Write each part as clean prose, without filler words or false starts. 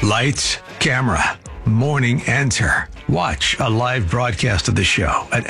Lights, camera, morning enter. Watch a live broadcast of the show at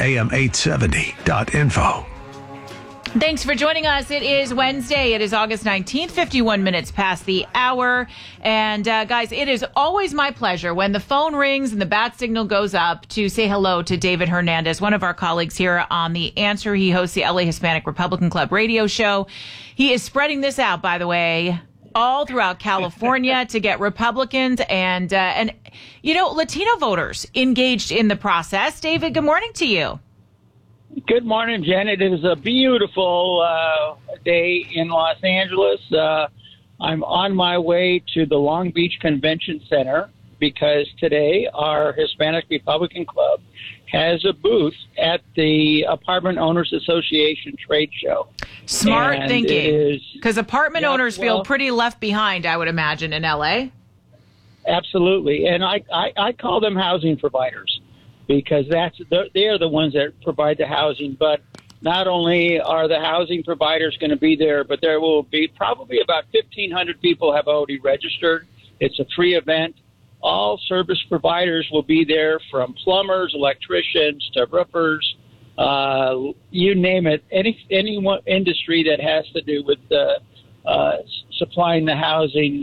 am870.info. Thanks for joining us. It is Wednesday. It is August 19th, 51 minutes past the hour. And guys, it is always my pleasure when the phone rings and the bat signal goes up to say hello to David Hernandez, one of our colleagues here on The Answer. He hosts the LA Hispanic Republican Club radio show. He is spreading this out, by the way, all throughout California to get Republicans and Latino voters engaged in the process. David, good morning to you. Good morning, Jen. It is a beautiful day in Los Angeles. I'm on my way to the Long Beach Convention Center because today our Hispanic Republican Club has a booth at the Apartment Owners Association trade show. Smart thinking, because apartment owners feel pretty left behind, I would imagine, in L.A. Absolutely, and I call them housing providers, because they are the ones that provide the housing. But not only are the housing providers going to be there, but there will be probably about 1,500 people have already registered. It's a free event. All service providers will be there, from plumbers, electricians, to roofers, you name it. Any industry that has to do with supplying the housing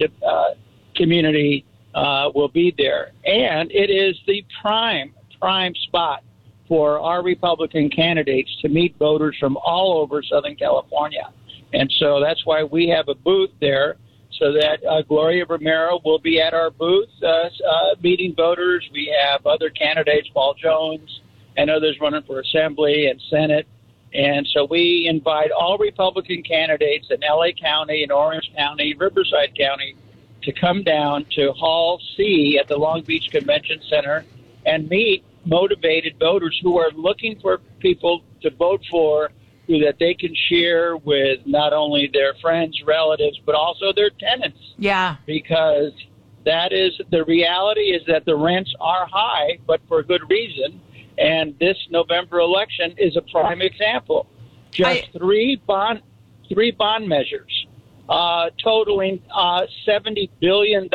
community will be there. And it is the prime spot for our Republican candidates to meet voters from all over Southern California. And so that's why we have a booth there, so that Gloria Romero will be at our booth meeting voters. We have other candidates, Paul Jones and others running for Assembly and Senate. And so we invite all Republican candidates in L.A. County and Orange County, Riverside County, to come down to Hall C at the Long Beach Convention Center and meet motivated voters who are looking for people to vote for, who that they can share with not only their friends, relatives, but also their tenants. Yeah. Because that is the reality, is that the rents are high, but for good reason. And this November election is a prime example. Just three bond measures totaling $70 billion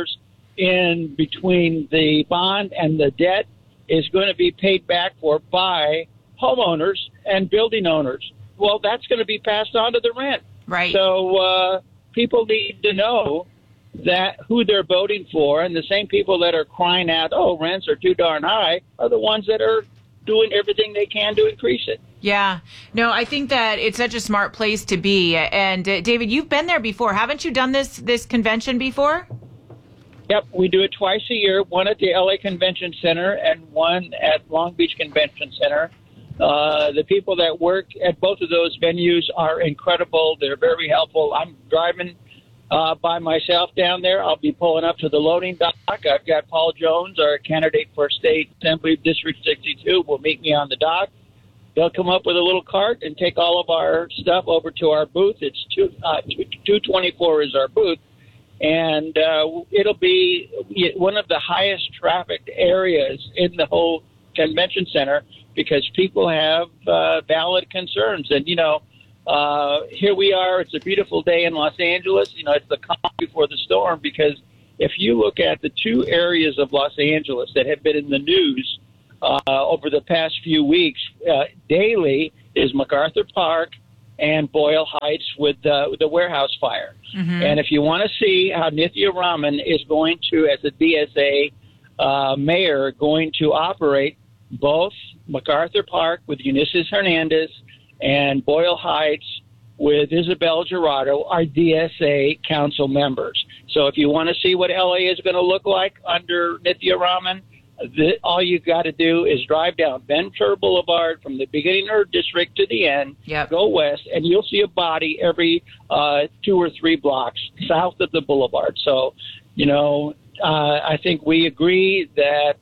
in between the bond and the debt is going to be paid back for by homeowners and building owners. Well, that's going to be passed on to the rent. Right. So people need to know that who they're voting for, and the same people that are crying out, oh, rents are too darn high, are the ones that are doing everything they can to increase it. Yeah. No, I think that it's such a smart place to be. And David, you've been there before. Haven't you done this convention before? Yep, we do it twice a year, one at the LA Convention Center and one at Long Beach Convention Center. The people that work at both of those venues are incredible. They're very helpful. I'm driving by myself down there. I'll be pulling up to the loading dock. I've got Paul Jones, our candidate for State Assembly District 62, will meet me on the dock. They'll come up with a little cart and take all of our stuff over to our booth. It's 224 is our booth. And it'll be one of the highest trafficked areas in the whole convention center, because people have valid concerns. And, here we are. It's a beautiful day in Los Angeles. It's the calm before the storm, because if you look at the two areas of Los Angeles that have been in the news over the past few weeks, daily, is MacArthur Park and Boyle Heights with the warehouse fire. Mm-hmm. And if you want to see how Nithya Raman is going to, as a DSA mayor, going to operate both MacArthur Park with Eunices Hernandez and Boyle Heights with Isabel Gerardo, are DSA council members. So if you want to see what LA is going to look like under Nithya Raman, all you got to do is drive down Ventura Boulevard from the beginning of her district to the end, Go west, and you'll see a body every 2 or 3 blocks south of the boulevard. So, I think we agree that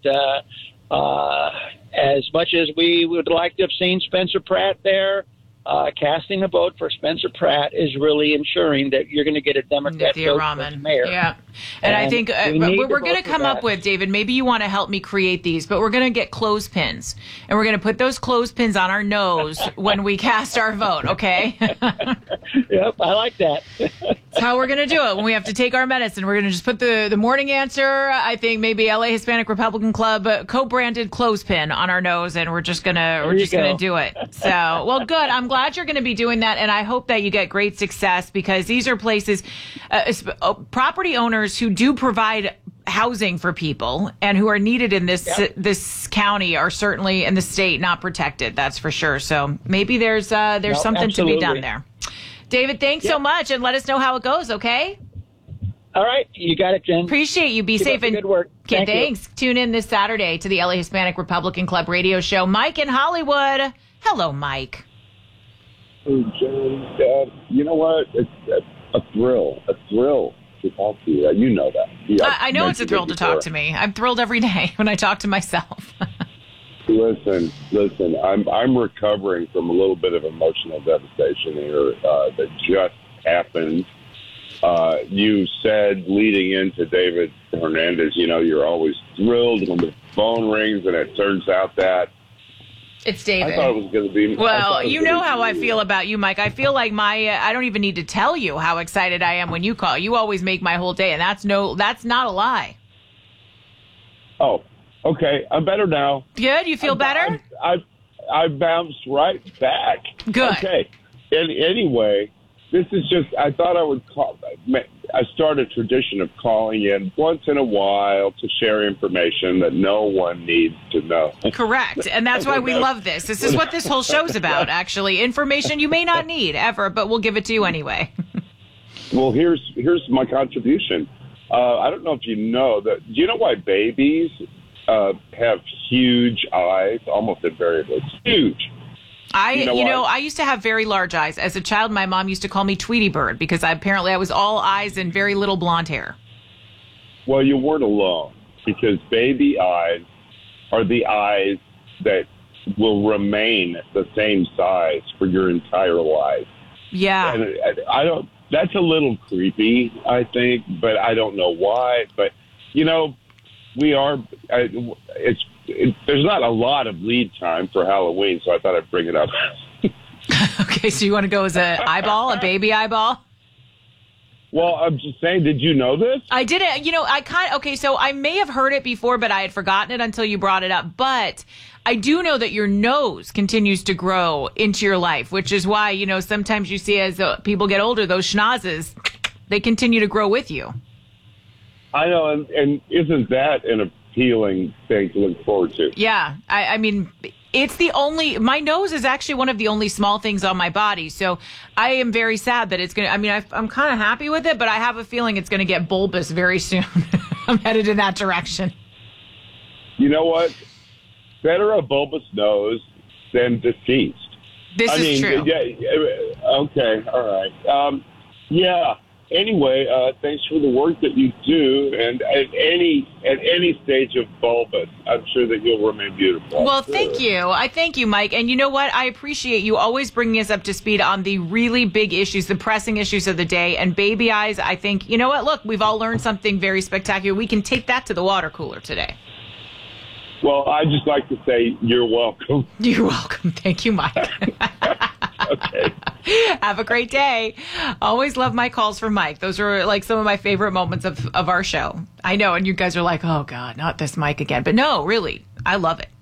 as much as we would like to have seen Spencer Pratt there, casting a vote for Spencer Pratt is really ensuring that you're going to get a Democrat vote for mayor. Yeah. And I think we're going to come up with, David, maybe you want to help me create these, but we're going to get clothespins, and we're going to put those clothespins on our nose when we cast our vote, okay? Yep, I like that. That's how we're going to do it when we have to take our medicine. We're going to just put the morning answer, I think maybe LA Hispanic Republican Club co-branded clothespin on our nose, and we're just going to do it. So, well, good. I'm glad you're going to be doing that, and I hope that you get great success, because these are places, property owners who do provide housing for people and who are needed in this county are certainly in the state not protected. That's for sure. So maybe there's something absolutely to be done there. David, thanks so much, and let us know how it goes, okay? All right. You got it, Jen. Appreciate you. Be Keep safe. up the And good work. thanks. Tune in this Saturday to the LA Hispanic Republican Club radio show. Mike in Hollywood. Hello, Mike. Hey, Jen. You know what? It's a thrill to talk to you. You know that. I know it's a thrill to talk to me. I'm thrilled every day when I talk to myself. Listen. I'm recovering from a little bit of emotional devastation here that just happened. You said leading into David Hernandez, you're always thrilled when the phone rings, and it turns out that It's David. I thought it was going to be. Well, you know how I feel about you, Mike. I feel like I don't even need to tell you how excited I am when you call. You always make my whole day, and that's not a lie. Oh, okay. I'm better now. Good? You feel better? I bounced right back. Good. Okay. Anyway, this is just, I thought I would call. I started a tradition of calling in once in a while to share information that no one needs to know. Correct. And that's why we love this. This is what this whole show's about, actually. Information you may not need ever, but we'll give it to you anyway. Well, here's my contribution. I don't know if you know that. Do you know why babies have huge eyes, almost invariably? Huge. I used to have very large eyes. As a child, my mom used to call me Tweety Bird because I was all eyes and very little blonde hair. Well, you weren't alone, because baby eyes are the eyes that will remain the same size for your entire life. Yeah. And I don't. That's a little creepy, I think, but I don't know why. But we are. There's not a lot of lead time for Halloween, so I thought I'd bring it up. Okay, so you want to go as a baby eyeball? Well, I'm just saying, did you know this? I didn't. So I may have heard it before, but I had forgotten it until you brought it up. But I do know that your nose continues to grow into your life, which is why, sometimes you see as people get older, those schnozzes, they continue to grow with you. I know, and isn't that an appealing thing to look forward to? Yeah. I mean, it's my nose is actually one of the only small things on my body. So I am very sad that it's going to, I'm kind of happy with it, but I have a feeling it's going to get bulbous very soon. I'm headed in that direction. You know what? Better a bulbous nose than deceased. This is true. Yeah. Okay. All right. Yeah. Anyway, thanks for the work that you do, and at any stage of bulbous, I'm sure that you'll remain beautiful. Well, thank you. I thank you, Mike. And you know what? I appreciate you always bringing us up to speed on the really big issues, the pressing issues of the day. And baby eyes, I think, you know what? Look, we've all learned something very spectacular. We can take that to the water cooler today. Well, I'd just like to say you're welcome. You're welcome. Thank you, Mike. Okay. Have a great day. Always love my calls from Mike. Those are like some of my favorite moments of our show. I know, and you guys are like, oh, God, not this Mike again. But no, really, I love it.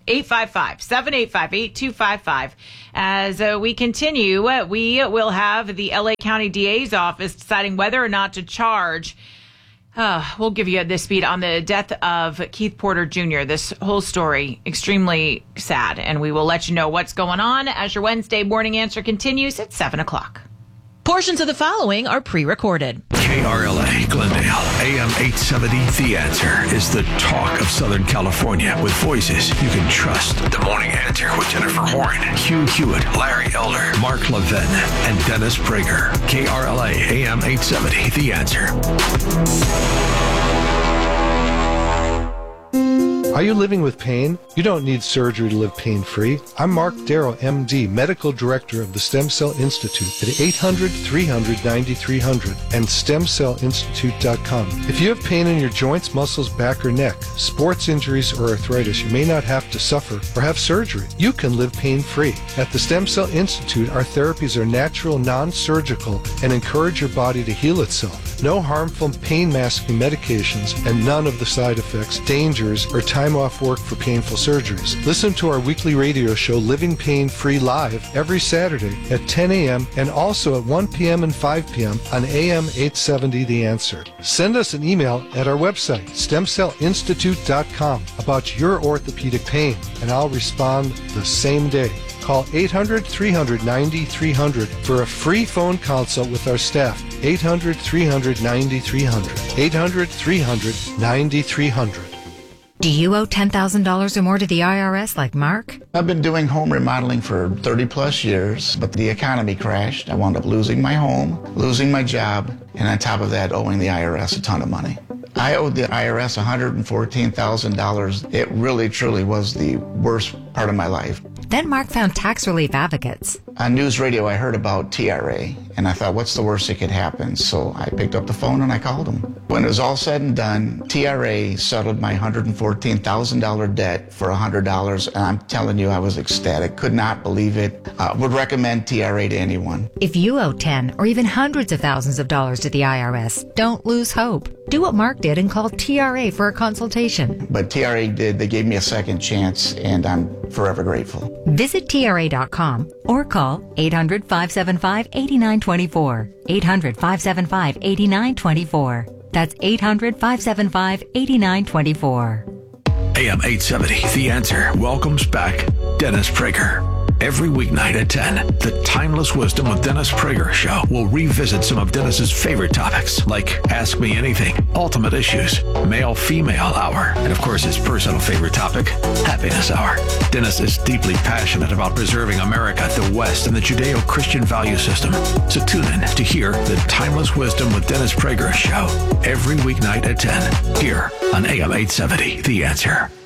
855-785-8255. As we continue, we will have the L.A. County DA's office deciding whether or not to charge. We'll give you this speed on the death of Keith Porter Jr. This whole story, extremely sad, and we will let you know what's going on as your Wednesday morning answer continues at 7 o'clock. Portions of the following are pre-recorded. KRLA, Glendale, AM 870, The Answer is the talk of Southern California with voices you can trust. The Morning Answer with Jennifer Horn, Hugh Hewitt, Larry Elder, Mark Levin, and Dennis Prager. KRLA, AM 870, The Answer. Are you living with pain? You don't need surgery to live pain-free. I'm Mark Darrow, MD, Medical Director of the Stem Cell Institute at 800-300-9300 and stemcellinstitute.com. If you have pain in your joints, muscles, back, or neck, sports injuries, or arthritis, you may not have to suffer or have surgery. You can live pain-free. At the Stem Cell Institute, our therapies are natural, non-surgical, and encourage your body to heal itself. No harmful pain-masking medications and none of the side effects, dangers, or time off work for painful surgeries. Listen to our weekly radio show, Living Pain Free, live every Saturday at 10 a.m. and also at 1 p.m. and 5 p.m. on AM 870 The Answer. Send us an email at our website, stemcellinstitute.com, about your orthopedic pain, and I'll respond the same day. Call 800-300-9300 for a free phone consult with our staff. 800-300-9300. 800-300-9300. Do you owe $10,000 or more to the IRS like Mark? I've been doing home remodeling for 30 plus years, but the economy crashed. I wound up losing my home, losing my job, and on top of that, owing the IRS a ton of money. I owed the IRS $114,000. It really, truly was the worst part of my life. Then Mark found tax relief advocates. On news radio, I heard about TRA, and I thought, what's the worst that could happen? So I picked up the phone and I called them. When it was all said and done, TRA settled my $114,000 debt for $100, and I'm telling you, I was ecstatic. Could not believe it. Would recommend TRA to anyone. If you owe 10 or even hundreds of thousands of dollars to the IRS, don't lose hope. Do what Mark did and call TRA for a consultation. But TRA did. They gave me a second chance, and I'm forever grateful. Visit TRA.com or call 800-575-8924. 800-575-8924. That's 800-575-8924. AM 870, The Answer, welcomes back Dennis Prager. Every weeknight at 10, the Timeless Wisdom with Dennis Prager show will revisit some of Dennis's favorite topics, like Ask Me Anything, Ultimate Issues, Male-Female Hour, and of course his personal favorite topic, Happiness Hour. Dennis is deeply passionate about preserving America, the West, and the Judeo-Christian value system. So tune in to hear the Timeless Wisdom with Dennis Prager show every weeknight at 10, here on AM 870, The Answer.